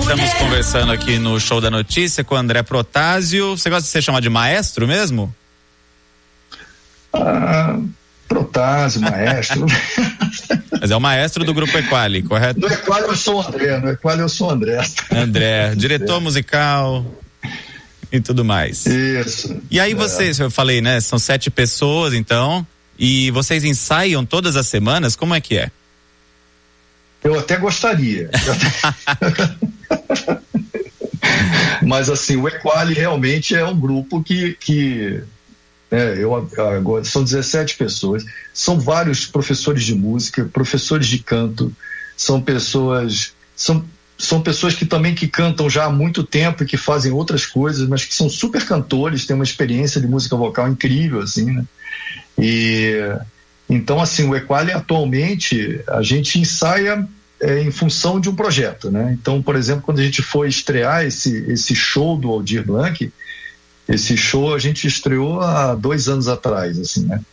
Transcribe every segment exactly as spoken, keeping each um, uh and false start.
Estamos conversando aqui no Show da Notícia com o André Protásio. Você gosta de ser chamado de maestro mesmo? Ah, Protásio, maestro. Mas é o maestro do Grupo Equali, correto? No Equali eu sou o André, no Equali eu sou o André. André, diretor musical e tudo mais. Isso. E aí é. vocês, eu falei, né, são sete pessoas então, e vocês ensaiam todas as semanas, como é que é? Eu até gostaria. Mas assim, o Equali realmente é um grupo que, que é, eu agora são dezessete pessoas, são vários professores de música, professores de canto, são pessoas, são, são pessoas que também que cantam já há muito tempo e que fazem outras coisas, mas que são super cantores, têm uma experiência de música vocal incrível, assim, né? E então, assim, o Equali atualmente a gente ensaia é, em função de um projeto, né? Então, por exemplo, quando a gente foi estrear esse, esse show do Aldir Blanc, esse show a gente estreou há dois anos atrás, assim, né?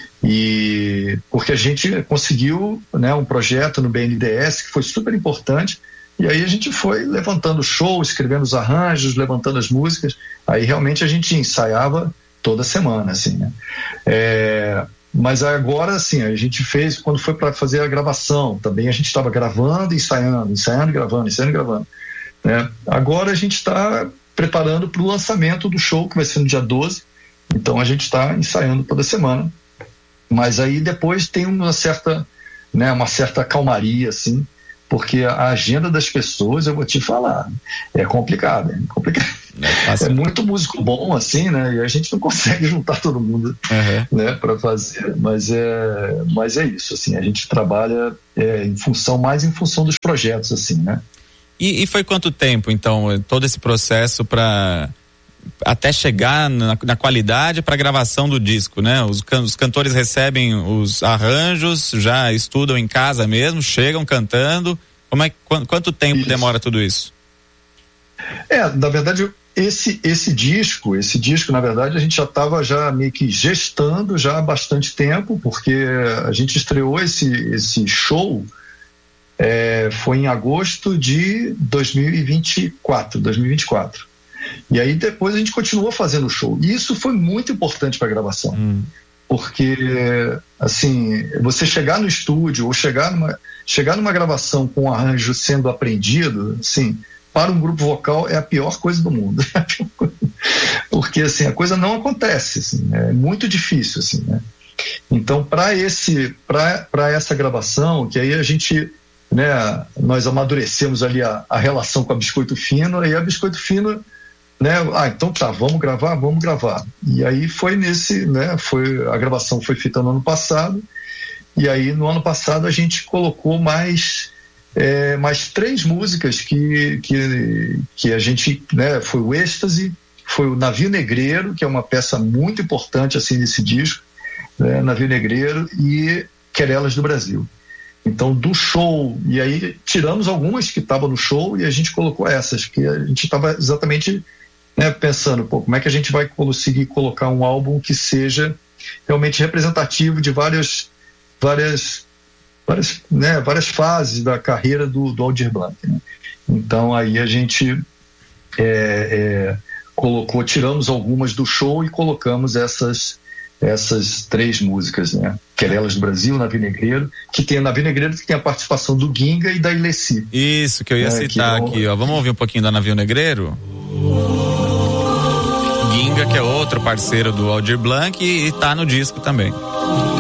E porque a gente conseguiu, né, um projeto no B N D E S que foi super importante, e aí a gente foi levantando o show, escrevendo os arranjos, levantando as músicas, aí realmente a gente ensaiava toda semana, assim, né? É... Mas agora, assim, a gente fez, quando foi para fazer a gravação, também a gente estava gravando, ensaiando, ensaiando, gravando, ensaiando, gravando, né? Agora a gente está preparando para o lançamento do show, que vai ser no dia doze, então a gente está ensaiando toda semana, mas aí depois tem uma certa, né, uma certa calmaria, assim, porque a agenda das pessoas, eu vou te falar, é complicada, é complicado. É, é muito músico bom, assim, né? E a gente não consegue juntar todo mundo, uhum, né, para fazer. Mas é, mas é isso, assim, a gente trabalha é, em função, mais em função dos projetos, assim, né? E, e foi quanto tempo, então, todo esse processo para até chegar na, na qualidade para a gravação do disco, né? Os, can, os cantores recebem os arranjos, já estudam em casa mesmo, chegam cantando. Como é, quanto, quanto tempo isso. demora tudo isso? É, na verdade, esse, esse disco, esse disco, na verdade, a gente já estava já meio que gestando já há bastante tempo, porque a gente estreou esse, esse show, é, foi em agosto de dois mil e vinte e quatro. E aí depois a gente continuou fazendo o show. E isso foi muito importante para a gravação. Hum. Porque, assim, você chegar no estúdio ou chegar numa, chegar numa gravação com um arranjo sendo aprendido, assim, para um grupo vocal é a pior coisa do mundo. Porque, assim, a coisa não acontece, assim, é muito difícil, assim, né? Então, para esse, para essa gravação, que aí a gente, né, nós amadurecemos ali a, a relação com a Biscoito Fino, aí a Biscoito Fino, né, ah, então tá, vamos gravar, vamos gravar. E aí foi nesse, né, foi, a gravação foi feita no ano passado, e aí no ano passado a gente colocou mais É, mais três músicas que, que, que a gente, né, foi o Êxtase, foi o Navio Negreiro, que é uma peça muito importante assim nesse disco, né, Navio Negreiro, e Querelas do Brasil. Então, do show, e aí tiramos algumas que estavam no show e a gente colocou essas, que a gente estava exatamente, né, pensando, pô, como é que a gente vai conseguir colocar um álbum que seja realmente representativo de várias, várias Várias, né, várias fases da carreira do, do Aldir Blanc, né? Então aí a gente é, é, colocou, tiramos algumas do show e colocamos essas, essas três músicas, né? Querelas do Brasil, Navio Negreiro, que tem Navio Negreiro que tem a participação do Ginga e da Ilessi. Isso, que eu ia né, citar que, aqui, ó. Vamos ouvir um pouquinho da Navio Negreiro? Ginga, que é outro parceiro do Aldir Blanc e, e tá no disco também.